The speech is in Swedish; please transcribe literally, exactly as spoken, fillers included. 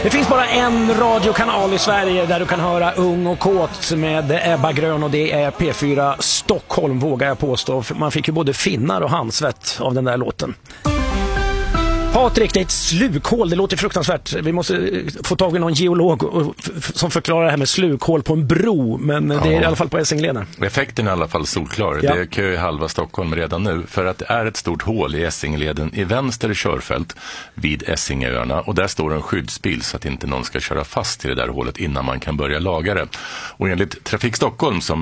Det finns bara en radiokanal i Sverige där du kan höra Ung och kåt med Ebba Grön, och det är P fyra Stockholm, vågar jag påstå. Man fick ju både finnar och handsvett av den där låten. Patrik, det är ett slukhål, det låter fruktansvärt. Vi måste få tag i någon geolog och, som förklarar det här med slukhål på en bro, men ja. Det är i alla fall på Essingeleden. Effekten är i alla fall solklar. Ja. Det är kö i halva Stockholm redan nu, för att det är ett stort hål i Essingeleden i vänster körfält vid Essingeöarna, och där står en skyddsbil så att inte någon ska köra fast i det där hålet innan man kan börja laga det. Och enligt Trafik Stockholm, som